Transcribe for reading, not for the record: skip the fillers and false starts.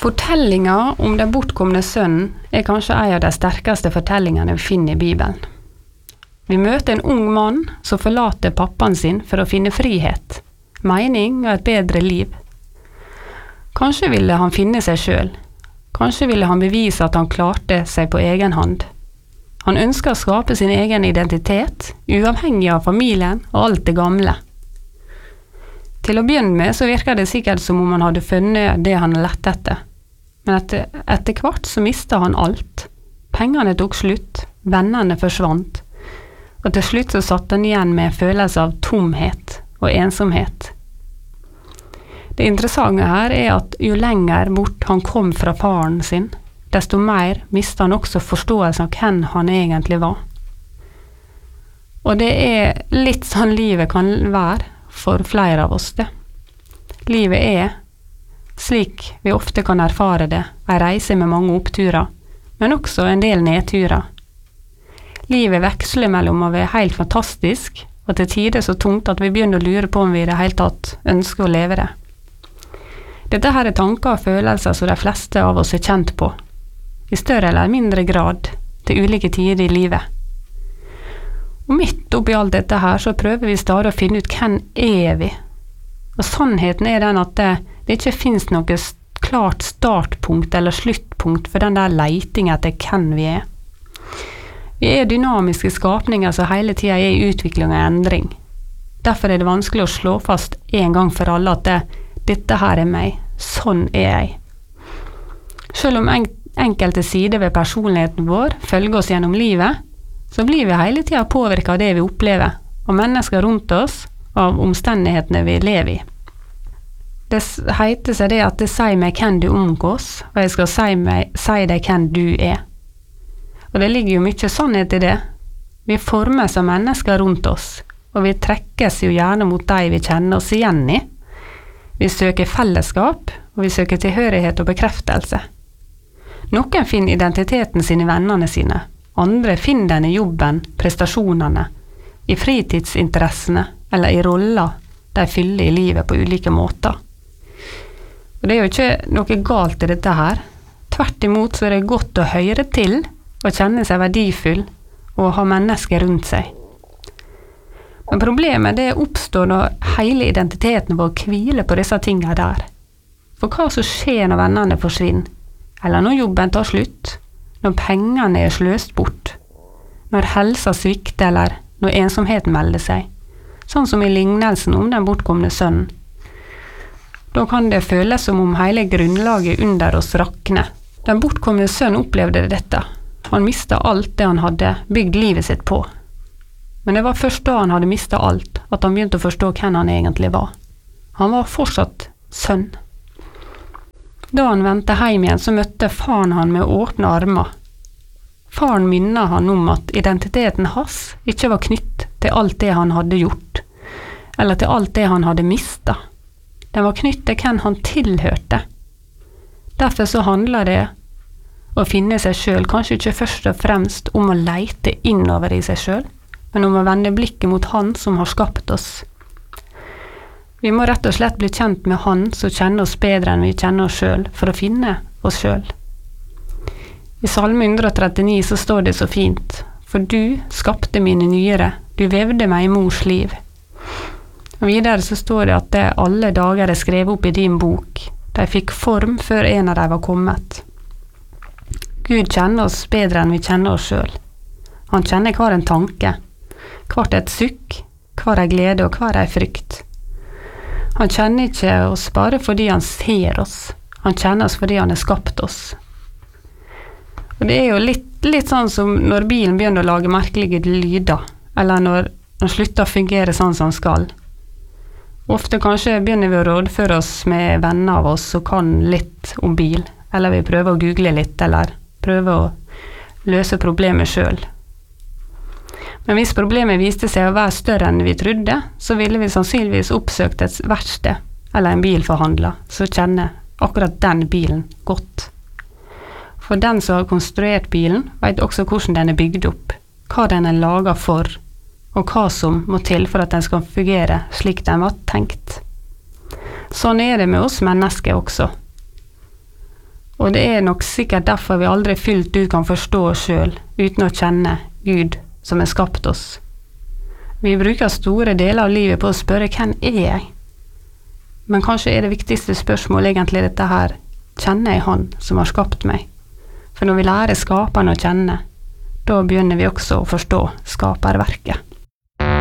Fortellinga om den bortkomne sønnen kanskje en av de sterkeste fortellingene vi finner i Bibelen. Vi møter en ung mann som forlater pappaen sin for å finne frihet, mening og et bedre liv. Kanskje ville han finne seg selv. Kanskje ville han bevise at han klarte seg på egen hånd. Han ønsker å skape sin egen identitet, uavhengig av familien og alt det gamle. Til å begynne med så virker det sikkert som om han hadde funnet det han lette etter. Men etter hvert så mistet han alt. Pengene tok slutt, vennene forsvant, og til slutt så satt han igjen med en følelse av tomhet og ensomhet. Det interessante her at jo lenger bort han kom fra faren sin, desto mer mistet han også forståelsen av hvem han egentlig var. Og det litt sånn livet kan være for flere av oss det. Livet slik vi ofte kan erfare det, en reise med mange oppturer, men også en del nedturer. Livet veksler mellom å være helt fantastisk, og til tider så tungt at vi begynner å lure på om vi i det hele tatt ønsker å leve det. Dette her tanker og følelser som de fleste av oss kjent på, i større eller mindre grad, til ulike tider i livet. Og midt oppi alt dette her så prøver vi stadig å finne ut hvem vi. Og sannheten den at det ikke finnes noe klart startpunkt eller sluttpunkt for den der leitingen etter hvem vi Vi dynamiske skapninger som hele tiden i utvikling og endring. Derfor det vanskelig å slå fast en gang for alle at dette her meg, sånn jeg. Selv om enkelte sider ved personligheten vår følger oss gjennom livet, så blir vi hele tiden påvirket av det vi opplever, og mennesker rundt oss, av omstendighetene vi lever i. Det heter seg det at det sier meg hvem du omgås, og jeg skal si deg hvem du Og det ligger jo mye sannhet i det. Vi formes av mennesker rundt oss, og vi trekkes jo gjerne mot de vi kjenner oss igjen i. Vi søker fellesskap, og vi søker tilhørighet og bekreftelse. Noen finner identiteten sin i vennene sine, andre finner den i jobben, prestasjonene, i fritidsinteressene eller i roller de fyller i livet på ulike måter. Og det jo ikke noe galt i dette her. Tvert imot så det godt å høre til og kjenne seg verdifull og ha mennesker rundt seg. Men problemet det oppstår når hele identiteten vår hviler på disse tingene der. For hva som skjer når vennene forsvinner, eller når jobben tar slutt, når pengene sløst bort, når helsa svikter eller når ensomheten melder seg, sånn som i lignelsen om den bortkomne sønnen. Da kan det føles som om hele grunnlaget under oss rakner. Den bortkomne sønnen opplevde dette. Han mistet alt det han hadde bygd livet sitt på. Men det var først da han hadde mistet alt, at han begynte å forstå hvem han egentlig var. Han var fortsatt sønn. Da han vendte hjem igjen, så møtte faren han med åpne armer. Faren minnet han om at identiteten hans ikke var knytt til alt det han hadde gjort, eller til alt det han hadde mistet. Den var knytt til hvem han tilhørte. Derfor så handler det å finne seg selv, kanskje ikke først og fremst om å leite innover i seg selv, men om å vende blikket mot han som har skapt oss. Vi må rett og slett bli kjent med han som kjenner oss bedre enn vi kjenner oss selv, for å finne oss selv. I Salme 139 så står det så fint: For du skapte mine nyre, du vevde meg i mors liv. Og videre så står det at alle dager skrevet opp i din bok. De fikk form før en av dem var kommet. Gud kjenner oss bedre enn vi kjenner oss selv. Han kjenner hver en tanke, hvert et sukk, hver en glede og hver en frykt. Han kjenner ikke oss bare fordi han ser oss. Han kjenner oss fordi han har skapt oss. Og det jo litt sånn som når bilen begynner å lage merkelige lyder, eller når den slutter å fungere sånn som den skal. Ofte kanskje begynner vi å rådføre oss med venner av oss som kan litt om bil, eller vi prøver å google litt, eller prøver å løse problemet selv. Men hvis problemet viste seg å være større enn vi trodde, så ville vi sannsynligvis oppsøkt et verksted eller en bilforhandler som kjenner akkurat den bilen godt. For den som har konstruert bilen, vet også hvordan den bygd opp, hva den laget for, og hva som må til for at den skal fungere slik den var tenkt. Sånn det med oss mennesker også. Og det nok sikkert derfor vi aldri fullt ut kan forstå oss selv, uten å kjenne Gud som har skapt oss. Vi bruker store deler av livet på å spørre hvem jeg? Men kanskje det viktigste spørsmålet egentlig dette her, kjenner jeg Han som har skapt meg? For når vi lærer skaperen å kjenne, da begynner vi også å forstå skaperverket.